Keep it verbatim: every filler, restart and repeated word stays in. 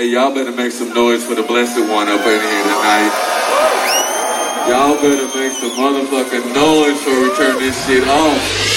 Hey, y'all better make some noise for the blessed one up in here tonight. Y'all better make some motherfucking noise for we turn this shit off.